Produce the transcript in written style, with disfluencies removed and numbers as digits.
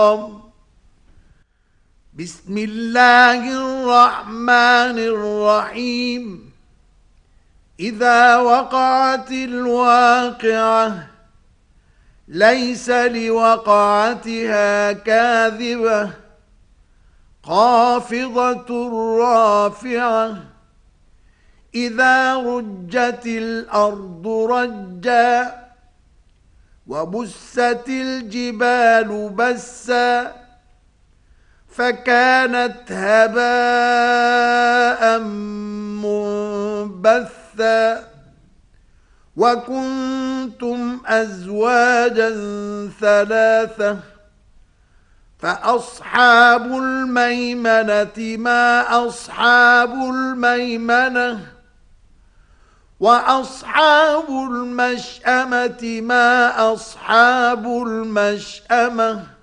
بسم الله الرحمن الرحيم. إذا وقعت الواقعة ليس لوقعتها كاذبة خافضة رافعة إذا رجت الأرض رجا وبست الجبال بسا فكانت هباء منبثا وكنتم أزواجا ثلاثة فأصحاب الميمنة ما أصحاب الميمنة وأصحاب المشأمة ما أصحاب المشأمة